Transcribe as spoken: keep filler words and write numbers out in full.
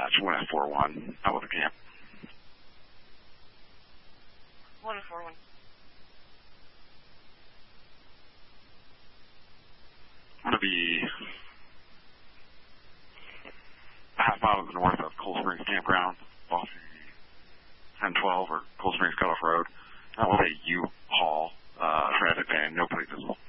dispatch, one F four one, out with the camp. one F four one. I'm going to be a half mile to the north of Cold Springs Campground, off the ten twelve or Cold Springs Cutoff Road. That was a U-Haul uh, transit van, no plate visible.